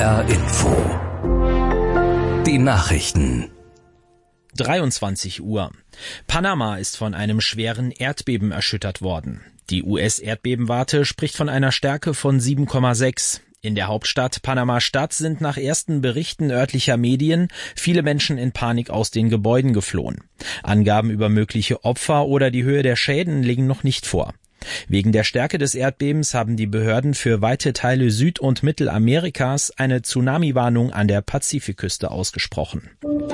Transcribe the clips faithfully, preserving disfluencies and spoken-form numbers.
R-Info. Die Nachrichten. dreiundzwanzig Uhr. Panama ist von einem schweren Erdbeben erschüttert worden. Die U S-Erdbebenwarte spricht von einer Stärke von sieben Komma sechs. In der Hauptstadt Panama-Stadt sind nach ersten Berichten örtlicher Medien viele Menschen in Panik aus den Gebäuden geflohen. Angaben über mögliche Opfer oder die Höhe der Schäden liegen noch nicht vor. Wegen der Stärke des Erdbebens haben die Behörden für weite Teile Süd- und Mittelamerikas eine Tsunami-Warnung an der Pazifikküste ausgesprochen.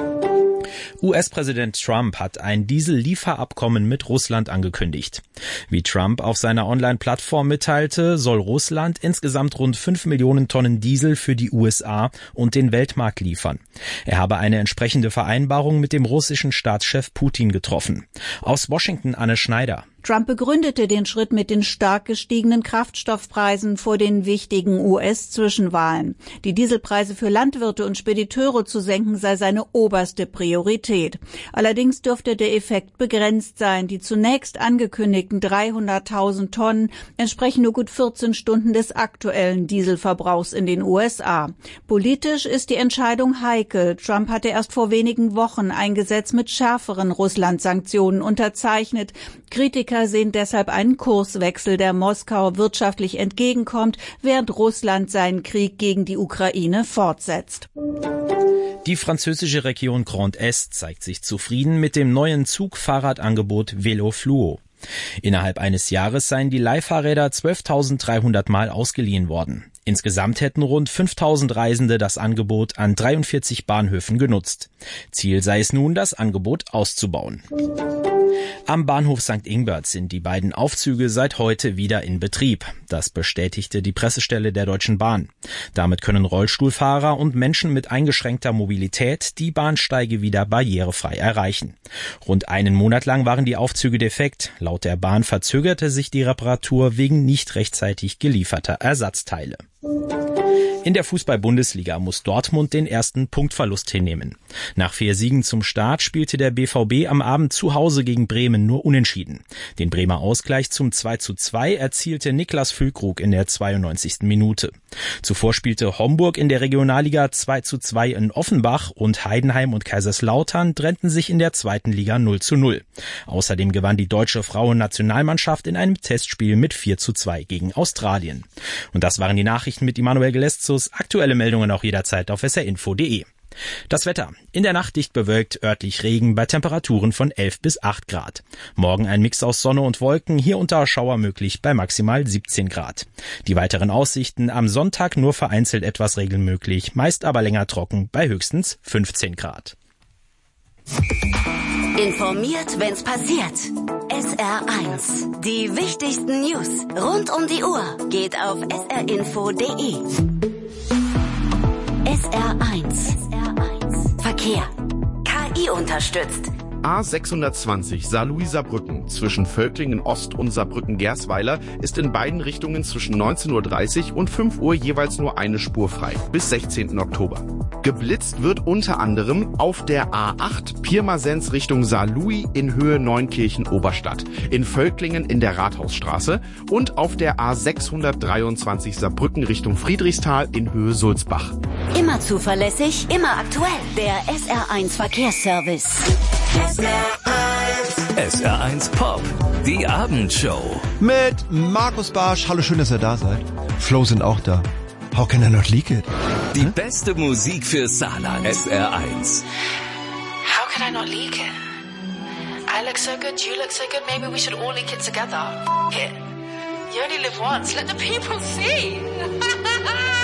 U S-Präsident Trump hat ein Diesel-Lieferabkommen mit Russland angekündigt. Wie Trump auf seiner Online-Plattform mitteilte, soll Russland insgesamt rund fünf Millionen Tonnen Diesel für die U S A und den Weltmarkt liefern. Er habe eine entsprechende Vereinbarung mit dem russischen Staatschef Putin getroffen. Aus Washington Anne Schneider. Trump begründete den Schritt mit den stark gestiegenen Kraftstoffpreisen vor den wichtigen U S-Zwischenwahlen. Die Dieselpreise für Landwirte und Spediteure zu senken sei seine oberste Priorität. Allerdings dürfte der Effekt begrenzt sein. Die zunächst angekündigten dreihunderttausend Tonnen entsprechen nur gut vierzehn Stunden des aktuellen Dieselverbrauchs in den U S A. Politisch ist die Entscheidung heikel. Trump hatte erst vor wenigen Wochen ein Gesetz mit schärferen Russland-Sanktionen unterzeichnet. Kritiker sehen deshalb einen Kurswechsel, der Moskau wirtschaftlich entgegenkommt, während Russland seinen Krieg gegen die Ukraine fortsetzt. Die französische Region Grand Est zeigt sich zufrieden mit dem neuen Zugfahrradangebot Vélo Fluo. Innerhalb eines Jahres seien die Leihfahrräder zwölftausenddreihundert Mal ausgeliehen worden. Insgesamt hätten rund fünftausend Reisende das Angebot an dreiundvierzig Bahnhöfen genutzt. Ziel sei es nun, das Angebot auszubauen. Am Bahnhof Sankt Ingbert sind die beiden Aufzüge seit heute wieder in Betrieb. Das bestätigte die Pressestelle der Deutschen Bahn. Damit können Rollstuhlfahrer und Menschen mit eingeschränkter Mobilität die Bahnsteige wieder barrierefrei erreichen. Rund einen Monat lang waren die Aufzüge defekt. Laut der Bahn verzögerte sich die Reparatur wegen nicht rechtzeitig gelieferter Ersatzteile. In der Fußball-Bundesliga muss Dortmund den ersten Punktverlust hinnehmen. Nach vier Siegen zum Start spielte der B V B am Abend zu Hause gegen Bremen nur unentschieden. Den Bremer Ausgleich zum zwei zu zwei erzielte Niklas Füllkrug in der zweiundneunzigsten Minute. Zuvor spielte Homburg in der Regionalliga zwei zu zwei in Offenbach und Heidenheim und Kaiserslautern trennten sich in der zweiten Liga null zu null. Außerdem gewann die deutsche Frauennationalmannschaft in einem Testspiel mit vier zu zwei gegen Australien. Und das waren die Nachrichten mit Immanuel Geleszus. Aktuelle Meldungen auch jederzeit auf s r info punkt d e. Das Wetter. In der Nacht dicht bewölkt, örtlich Regen bei Temperaturen von elf bis acht Grad. Morgen ein Mix aus Sonne und Wolken, hier unter Schauer möglich bei maximal siebzehn Grad. Die weiteren Aussichten: am Sonntag nur vereinzelt etwas Regen möglich, meist aber länger trocken bei höchstens fünfzehn Grad. Informiert, wenn's passiert. S R eins. Die wichtigsten News rund um die Uhr geht auf s r info punkt d e. S R eins. Verkehr. K I unterstützt. A sechshundertzwanzig Saarlouis-Saarbrücken zwischen Völklingen Ost und Saarbrücken-Gersweiler ist in beiden Richtungen zwischen neunzehn Uhr dreißig und fünf Uhr jeweils nur eine Spur frei, bis sechzehnten Oktober. Geblitzt wird unter anderem auf der A acht Pirmasens Richtung Saarlouis in Höhe Neunkirchen-Oberstadt, in Völklingen in der Rathausstraße und auf der A sechshundertdreiundzwanzig Saarbrücken Richtung Friedrichsthal in Höhe Sulzbach. Immer zuverlässig, immer aktuell. Der S R eins Verkehrsservice. S R eins Pop, die Abendshow. Mit Markus Barsch. Hallo, schön, dass ihr da seid. Flo sind auch da. How can I not leak it? Die Hä? beste Musik für Saarland. S R eins. How can I not leak it? I look so good, you look so good, maybe we should all leak it together. F- it. You only live once, let the people see.